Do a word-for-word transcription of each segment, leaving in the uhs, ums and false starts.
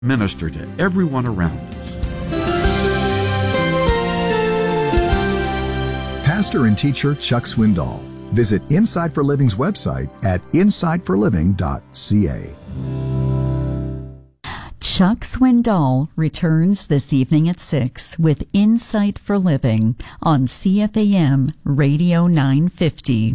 Minister to everyone around us. Pastor and teacher Chuck Swindoll. Visit Inside for Living's website at inside for living dot c a. Chuck Swindoll returns this evening at six with Insight for Living on C F A M Radio nine fifty.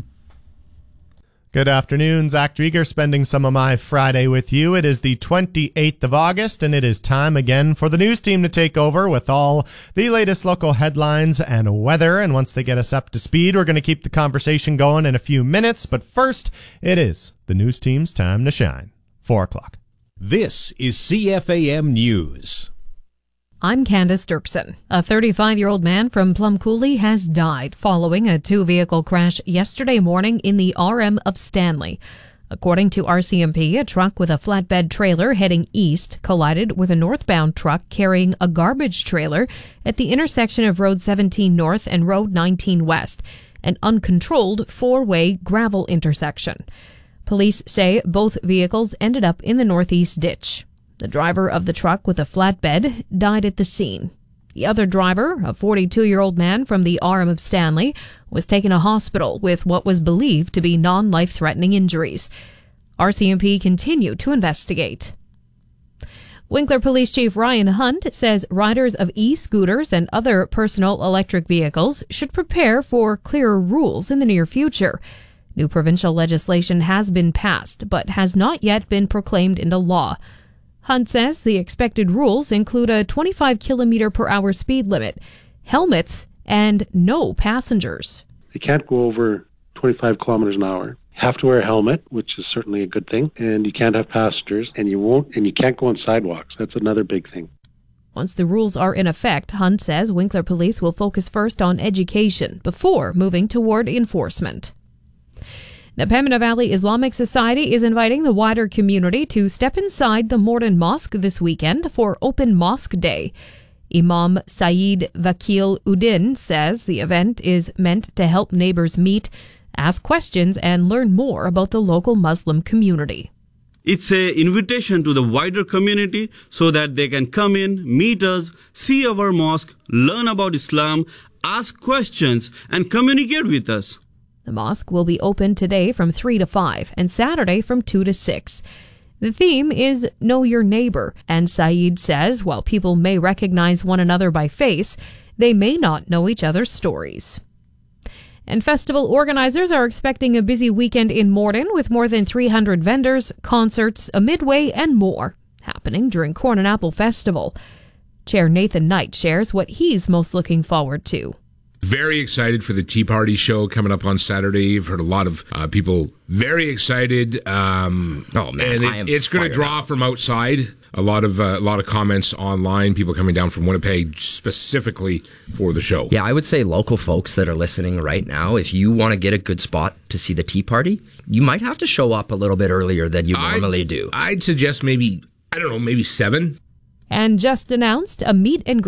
Good afternoon, Zach Drieger spending some of my Friday with you. It is the twenty-eighth of August, and it is time again for the news team to take over with all the latest local headlines and weather. And once they get us up to speed, we're going to keep the conversation going in a few minutes. But first, it is the news team's time to shine. Four o'clock. This is C F A M News. I'm Candace Dirksen. A thirty-five-year-old man from Plum Coulee has died following a two-vehicle crash yesterday morning in the R M of Stanley. According to R C M P, a truck with a flatbed trailer heading east collided with a northbound truck carrying a garbage trailer at the intersection of Road seventeen North and Road nineteen West, an uncontrolled four-way gravel intersection. Police say both vehicles ended up in the northeast ditch. The driver of the truck with a flatbed died at the scene. The other driver, a forty-two-year-old man from the R M of Stanley, was taken to hospital with what was believed to be non-life-threatening injuries. R C M P continued to investigate. Winkler Police Chief Ryan Hunt says riders of e-scooters and other personal electric vehicles should prepare for clearer rules in the near future. New provincial legislation has been passed, but has not yet been proclaimed into law. Hunt says the expected rules include a twenty-five kilometer per hour speed limit, helmets, and no passengers. You can't go over twenty-five kilometers an hour. You have to wear a helmet, which is certainly a good thing, and you can't have passengers, and you won't, and you can't go on sidewalks. That's another big thing. Once the rules are in effect, Hunt says Winkler Police will focus first on education before moving toward enforcement. The Pembina Valley Islamic Society is inviting the wider community to step inside the Morden Mosque this weekend for Open Mosque Day. Imam Saeed Vakil Uddin says the event is meant to help neighbors meet, ask questions, and learn more about the local Muslim community. It's an invitation to the wider community so that they can come in, meet us, see our mosque, learn about Islam, ask questions, and communicate with us. The mosque will be open today from three to five and Saturday from two to six. The theme is Know Your Neighbor, and Saeed says while people may recognize one another by face, they may not know each other's stories. And festival organizers are expecting a busy weekend in Morden with more than three hundred vendors, concerts, a midway, and more happening during Corn and Apple Festival. Chair Nathan Knight shares what he's most looking forward to. Very excited for the Tea Party show coming up on Saturday. You've heard a lot of uh, people very excited. Um, oh man, and I am it, it's going to draw up. from outside. A lot of uh, a lot of comments online. People coming down from Winnipeg specifically for the show. Yeah, I would say local folks that are listening right now, if you want to get a good spot to see the Tea Party, you might have to show up a little bit earlier than you normally I'd, do. I'd suggest maybe I don't know, maybe seven. And just announced a meet and